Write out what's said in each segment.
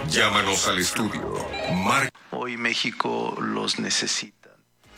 Llámanos al estudio. Hoy México los necesita.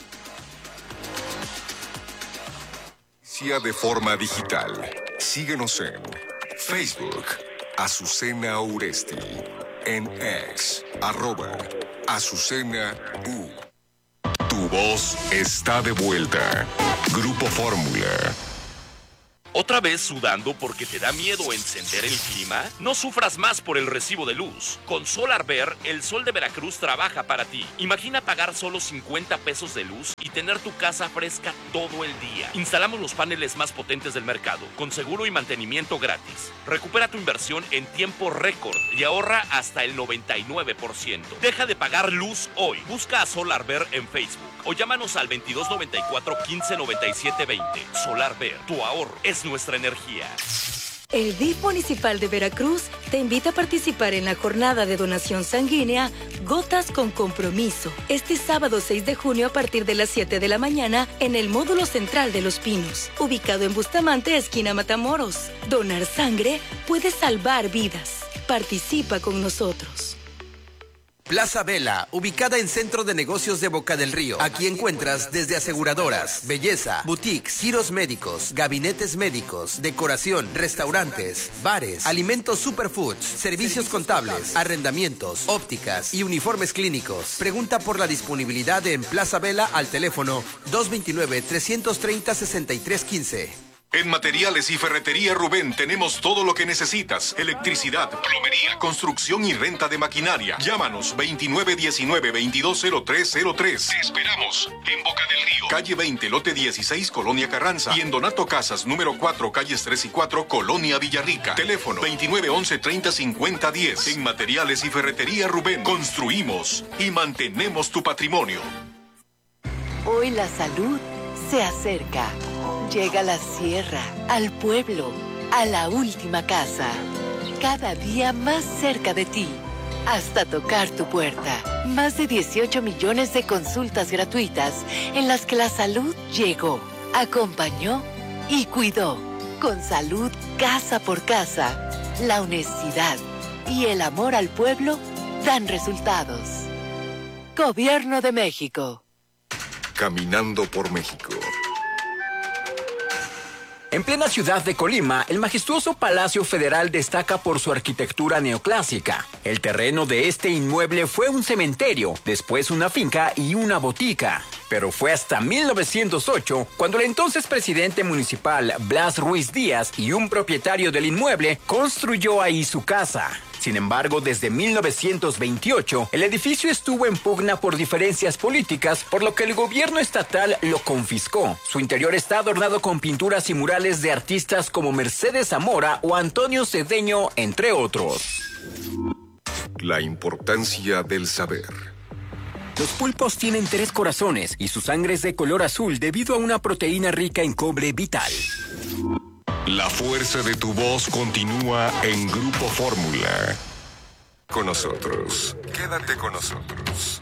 De forma digital. Síguenos en Facebook, Azucena Uresti. En X, @Azucena U. Tu voz está de vuelta. Grupo Fórmula. ¿Otra vez sudando porque te da miedo encender el clima? No sufras más por el recibo de luz. Con SolarBear, el sol de Veracruz trabaja para ti. Imagina pagar solo 50 pesos de luz y tener tu casa fresca todo el día. Instalamos los paneles más potentes del mercado, con seguro y mantenimiento gratis. Recupera tu inversión en tiempo récord y ahorra hasta el 99%. Deja de pagar luz hoy. Busca a SolarBear en Facebook o llámanos al 2294 1597 20. SolarBear, tu ahorro es nuestra energía. El DIF Municipal de Veracruz te invita a participar en la jornada de donación sanguínea Gotas con Compromiso, este sábado 6 de junio a partir de las 7 de la mañana en el módulo central de Los Pinos, ubicado en Bustamante, esquina Matamoros. Donar sangre puede salvar vidas. Participa con nosotros. Plaza Vela, ubicada en Centro de Negocios de Boca del Río. Aquí encuentras desde aseguradoras, belleza, boutiques, giros médicos, gabinetes médicos, decoración, restaurantes, bares, alimentos superfoods, servicios contables, arrendamientos, ópticas y uniformes clínicos. Pregunta por la disponibilidad en Plaza Vela al teléfono 229-330-6315. En Materiales y Ferretería Rubén tenemos todo lo que necesitas. Electricidad, plomería, construcción y renta de maquinaria. Llámanos 2919-220303. Te esperamos en Boca del Río. Calle 20, lote 16, Colonia Carranza. Y en Donato Casas, número 4, calles 3 y 4, Colonia Villarrica. Teléfono 2911-305010. En Materiales y Ferretería Rubén construimos y mantenemos tu patrimonio. Hoy la salud se acerca. Llega a la sierra, al pueblo, a la última casa. Cada día más cerca de ti, hasta tocar tu puerta. Más de 18 millones de consultas gratuitas en las que la salud llegó, acompañó y cuidó. Con salud casa por casa, la honestidad y el amor al pueblo dan resultados. Gobierno de México. Caminando por México. En plena ciudad de Colima, el majestuoso Palacio Federal destaca por su arquitectura neoclásica. El terreno de este inmueble fue un cementerio, después una finca y una botica. Pero fue hasta 1908 cuando el entonces presidente municipal Blas Ruiz Díaz y un propietario del inmueble construyó ahí su casa. Sin embargo, desde 1928, el edificio estuvo en pugna por diferencias políticas, por lo que el gobierno estatal lo confiscó. Su interior está adornado con pinturas y murales de artistas como Mercedes Zamora o Antonio Cedeño, entre otros. La importancia del saber. Los pulpos tienen 3 corazones y su sangre es de color azul debido a una proteína rica en cobre vital. La fuerza de tu voz continúa en Grupo Fórmula. Con nosotros. Quédate con nosotros.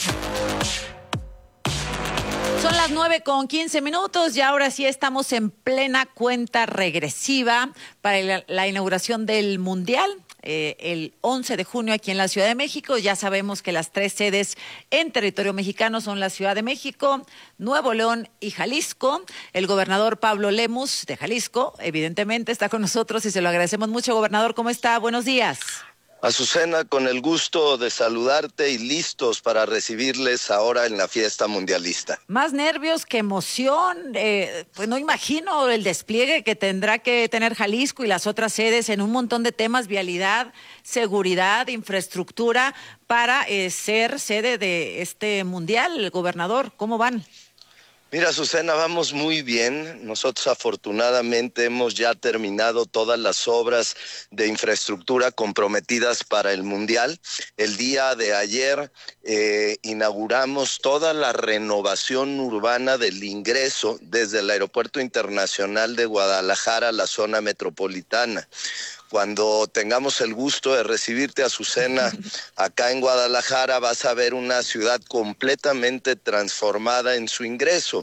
Son las 9:15 y ahora sí estamos en plena cuenta regresiva para la inauguración del Mundial. El 11 de junio aquí en la Ciudad de México. Ya sabemos que las 3 sedes en territorio mexicano son la Ciudad de México, Nuevo León y Jalisco. El gobernador Pablo Lemus de Jalisco, evidentemente, está con nosotros y se lo agradecemos mucho. Gobernador, ¿cómo está? Buenos días. Azucena, con el gusto de saludarte y listos para recibirles ahora en la fiesta mundialista. Más nervios que emoción, pues no imagino el despliegue que tendrá que tener Jalisco y las otras sedes en un montón de temas, vialidad, seguridad, infraestructura, para ser sede de este mundial. Gobernador, ¿cómo van? Mira, Azucena, vamos muy bien. Nosotros afortunadamente hemos ya terminado todas las obras de infraestructura comprometidas para el Mundial. El día de ayer inauguramos toda la renovación urbana del ingreso desde el Aeropuerto Internacional de Guadalajara a la zona metropolitana. Cuando tengamos el gusto de recibirte, Azucena, acá en Guadalajara, vas a ver una ciudad completamente transformada en su ingreso.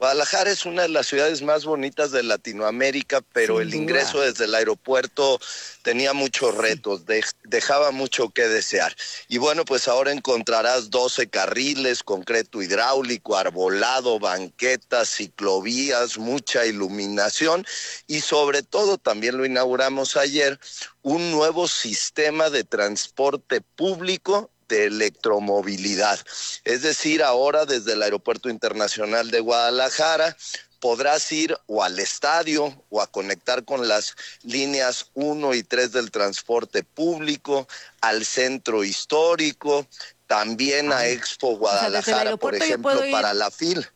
Guadalajara es una de las ciudades más bonitas de Latinoamérica, pero el ingreso desde el aeropuerto tenía muchos retos, dejaba mucho que desear. Y bueno, pues ahora encontrarás 12 carriles, concreto hidráulico, arbolado, banquetas, ciclovías, mucha iluminación y sobre todo, también lo inauguramos ayer, un nuevo sistema de transporte público de electromovilidad. Es decir, ahora desde el Aeropuerto Internacional de Guadalajara podrás ir o al estadio o a conectar con las líneas 1 y 3 del transporte público, al centro histórico, también a Expo Guadalajara, por ejemplo, para la FIL.